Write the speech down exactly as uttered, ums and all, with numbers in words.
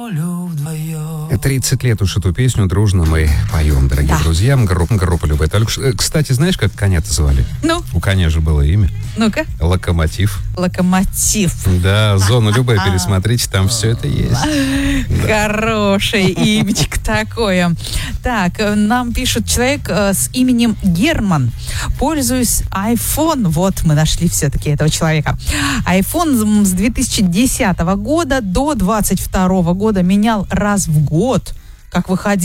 волю вдвоем. тридцать лет уж эту песню дружно мы поем, дорогие Да. друзья. Группа, группа Любэ. Только, ш- кстати, знаешь, как коня-то звали? Ну, У коня же было имя. ну-ка. Локомотив. Локомотив. Да, зону Любэ пересмотрите, там все это есть. Хорошее имечко такое. Так, э, нам пишет человек э, с именем Герман. Пользуюсь iPhone. Вот, мы нашли все-таки этого человека. iPhone с две тысячи десятого года до двадцать второго года менял раз в год, как выходил.